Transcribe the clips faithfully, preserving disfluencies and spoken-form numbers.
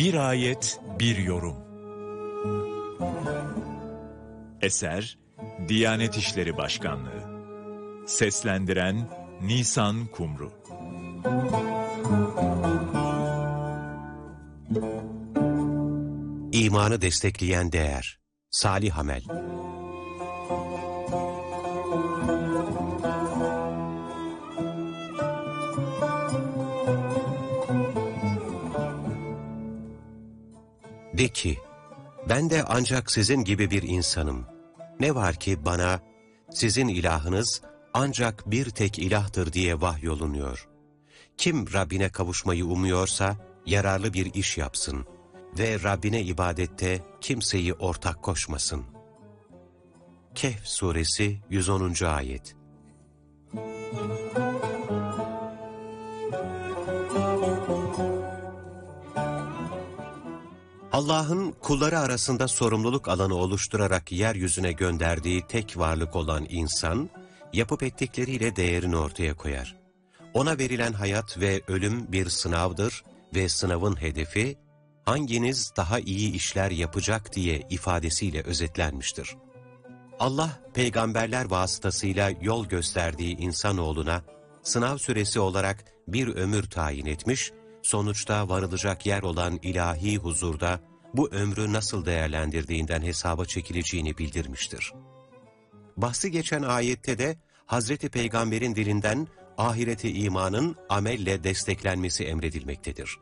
Bir ayet, bir yorum. Eser, Diyanet İşleri Başkanlığı. Seslendiren Nisan Kumru. İmanı destekleyen değer. Salih amel. De ki, ben de ancak sizin gibi bir insanım. Ne var ki bana, sizin ilahınız ancak bir tek ilahtır diye vahyolunuyor. Kim Rabbine kavuşmayı umuyorsa, yararlı bir iş yapsın ve Rabbine ibadette kimseyi ortak koşmasın. Kehf suresi yüz onuncu ayet. Allah'ın kulları arasında sorumluluk alanı oluşturarak yeryüzüne gönderdiği tek varlık olan insan, yapıp ettikleriyle değerini ortaya koyar. Ona verilen hayat ve ölüm bir sınavdır ve sınavın hedefi, hanginiz daha iyi işler yapacak diye ifadesiyle özetlenmiştir. Allah, peygamberler vasıtasıyla yol gösterdiği insanoğluna, sınav süresi olarak bir ömür tayin etmiş, sonuçta varılacak yer olan ilahi huzurda bu ömrü nasıl değerlendirdiğinden hesaba çekileceğini bildirmiştir. Bahsi geçen ayette de Hazreti Peygamber'in dilinden ahirete imanın amelle desteklenmesi emredilmektedir.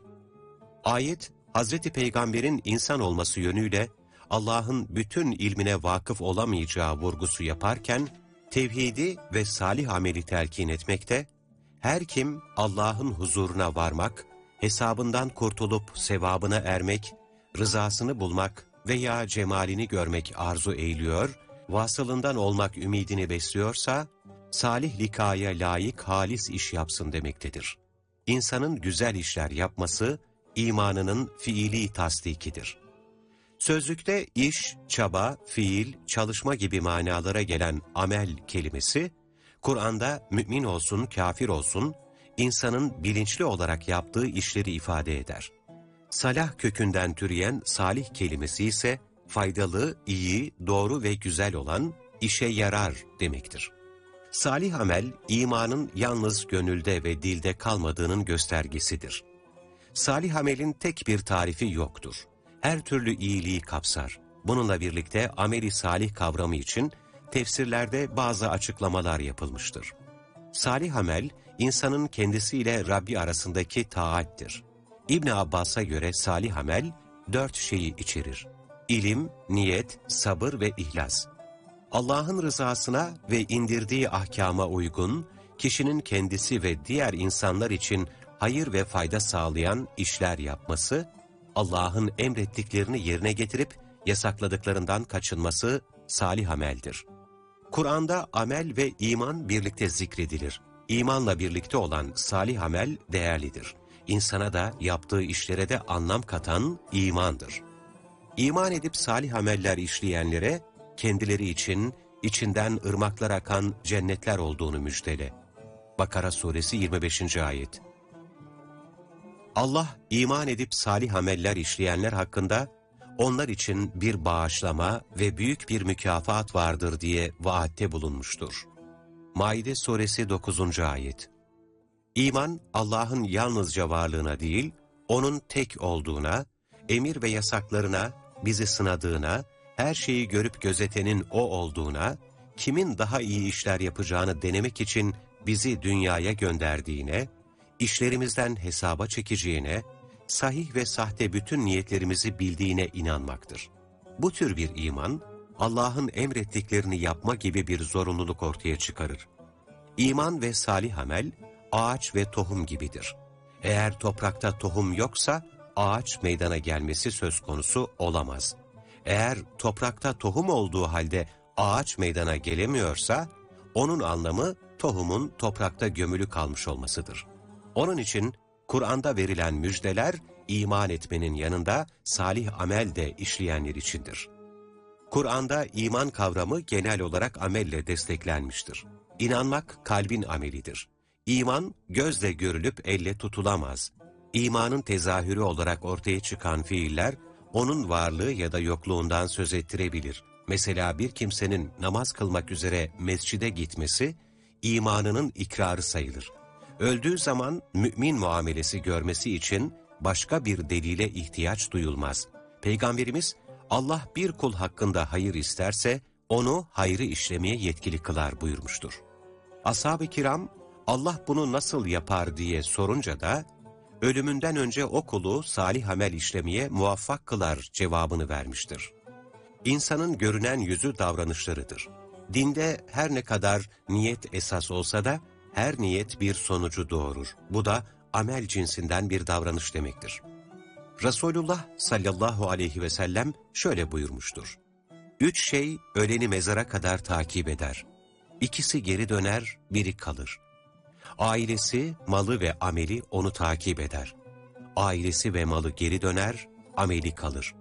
Ayet, Hazreti Peygamber'in insan olması yönüyle Allah'ın bütün ilmine vakıf olamayacağı vurgusu yaparken, tevhidi ve salih ameli telkin etmekte, her kim Allah'ın huzuruna varmak, hesabından kurtulup sevabına ermek, rızasını bulmak veya cemalini görmek arzu eğiliyor, vasılından olmak ümidini besliyorsa, salih likaya layık halis iş yapsın demektedir. İnsanın güzel işler yapması, imanının fiili tasdikidir. Sözlükte iş, çaba, fiil, çalışma gibi manalara gelen amel kelimesi, Kur'an'da mümin olsun, kafir olsun, insanın bilinçli olarak yaptığı işleri ifade eder. Salah kökünden türeyen salih kelimesi ise faydalı, iyi, doğru ve güzel olan, işe yarar demektir. Salih amel, imanın yalnız gönülde ve dilde kalmadığının göstergesidir. Salih amelin tek bir tarifi yoktur. Her türlü iyiliği kapsar. Bununla birlikte ameli salih kavramı için tefsirlerde bazı açıklamalar yapılmıştır. Salih amel, insanın kendisiyle Rabbi arasındaki taattir. İbn Abbas'a göre salih amel, dört şeyi içerir. İlim, niyet, sabır ve ihlas. Allah'ın rızasına ve indirdiği ahkama uygun, kişinin kendisi ve diğer insanlar için hayır ve fayda sağlayan işler yapması, Allah'ın emrettiklerini yerine getirip yasakladıklarından kaçınması salih ameldir. Kur'an'da amel ve iman birlikte zikredilir. İmanla birlikte olan salih amel değerlidir. İnsana da yaptığı işlere de anlam katan imandır. İman edip salih ameller işleyenlere kendileri için içinden ırmaklar akan cennetler olduğunu müjdele. Bakara suresi yirmi beşinci ayet. Allah iman edip salih ameller işleyenler hakkında onlar için bir bağışlama ve büyük bir mükafat vardır diye vaatte bulunmuştur. Maide suresi dokuzuncu ayet. İman, Allah'ın yalnızca varlığına değil, O'nun tek olduğuna, emir ve yasaklarına, bizi sınadığına, her şeyi görüp gözetenin O olduğuna, kimin daha iyi işler yapacağını denemek için bizi dünyaya gönderdiğine, işlerimizden hesaba çekeceğine, sahih ve sahte bütün niyetlerimizi bildiğine inanmaktır. Bu tür bir iman, Allah'ın emrettiklerini yapma gibi bir zorunluluk ortaya çıkarır. İman ve salih amel, ağaç ve tohum gibidir. Eğer toprakta tohum yoksa, ağaç meydana gelmesi söz konusu olamaz. Eğer toprakta tohum olduğu halde ağaç meydana gelemiyorsa, onun anlamı tohumun toprakta gömülü kalmış olmasıdır. Onun için Kur'an'da verilen müjdeler, iman etmenin yanında salih amel de işleyenler içindir. Kur'an'da iman kavramı genel olarak amelle desteklenmiştir. İnanmak kalbin amelidir. İman gözle görülüp elle tutulamaz. İmanın tezahürü olarak ortaya çıkan fiiller, onun varlığı ya da yokluğundan söz ettirebilir. Mesela bir kimsenin namaz kılmak üzere mescide gitmesi, imanının ikrarı sayılır. Öldüğü zaman mümin muamelesi görmesi için başka bir delile ihtiyaç duyulmaz. Peygamberimiz, Allah bir kul hakkında hayır isterse, onu hayrı işlemeye yetkili kılar buyurmuştur. Ashab-ı kiram, Allah bunu nasıl yapar diye sorunca da, ölümünden önce o kulu salih amel işlemeye muvaffak kılar cevabını vermiştir. İnsanın görünen yüzü davranışlarıdır. Dinde her ne kadar niyet esas olsa da, her niyet bir sonucu doğurur. Bu da amel cinsinden bir davranış demektir. Resulullah sallallahu aleyhi ve sellem şöyle buyurmuştur. Üç şey öleni mezara kadar takip eder. İkisi geri döner, biri kalır. Ailesi, malı ve ameli onu takip eder. Ailesi ve malı geri döner, ameli kalır.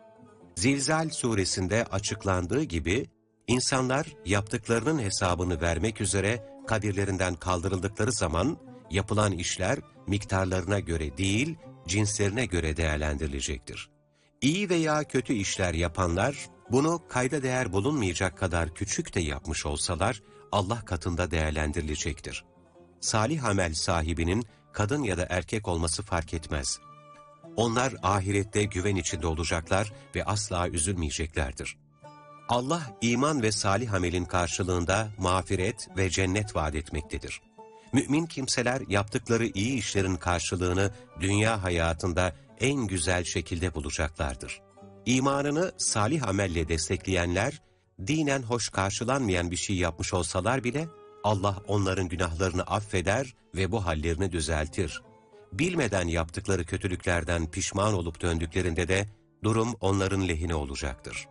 Zilzal suresinde açıklandığı gibi, insanlar yaptıklarının hesabını vermek üzere kabirlerinden kaldırıldıkları zaman, yapılan işler miktarlarına göre değil, cinslerine göre değerlendirilecektir. İyi veya kötü işler yapanlar, bunu kayda değer bulunmayacak kadar küçük de yapmış olsalar, Allah katında değerlendirilecektir. Salih amel sahibinin kadın ya da erkek olması fark etmez. Onlar ahirette güven içinde olacaklar ve asla üzülmeyeceklerdir. Allah iman ve salih amelin karşılığında mağfiret ve cennet vaat etmektedir. Mümin kimseler yaptıkları iyi işlerin karşılığını dünya hayatında en güzel şekilde bulacaklardır. İmanını salih amelle destekleyenler, dinen hoş karşılanmayan bir şey yapmış olsalar bile, Allah onların günahlarını affeder ve bu hallerini düzeltir. Bilmeden yaptıkları kötülüklerden pişman olup döndüklerinde de durum onların lehine olacaktır.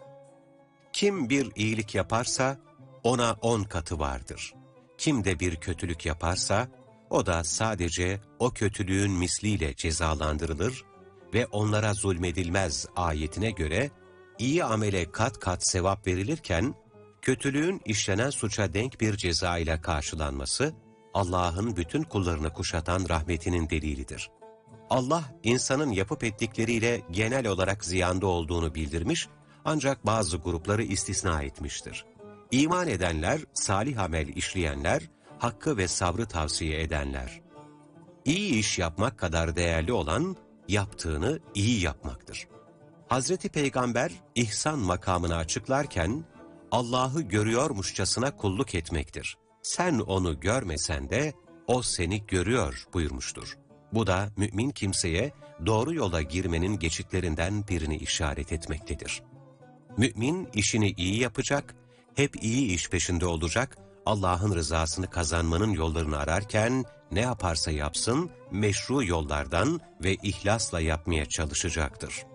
Kim bir iyilik yaparsa ona on katı vardır. Kim de bir kötülük yaparsa o da sadece o kötülüğün misliyle cezalandırılır ve onlara zulmedilmez ayetine göre iyi amele kat kat sevap verilirken, kötülüğün işlenen suça denk bir ceza ile karşılanması, Allah'ın bütün kullarını kuşatan rahmetinin delilidir. Allah, insanın yapıp ettikleriyle genel olarak ziyanda olduğunu bildirmiş, ancak bazı grupları istisna etmiştir. İman edenler, salih amel işleyenler, hakkı ve sabrı tavsiye edenler. İyi iş yapmak kadar değerli olan, yaptığını iyi yapmaktır. Hazreti Peygamber, ihsan makamını açıklarken, Allah'ı görüyormuşçasına kulluk etmektir. Sen onu görmesen de, o seni görüyor buyurmuştur. Bu da mümin kimseye doğru yola girmenin geçitlerinden birini işaret etmektedir. Mümin işini iyi yapacak, hep iyi iş peşinde olacak, Allah'ın rızasını kazanmanın yollarını ararken ne yaparsa yapsın meşru yollardan ve ihlasla yapmaya çalışacaktır.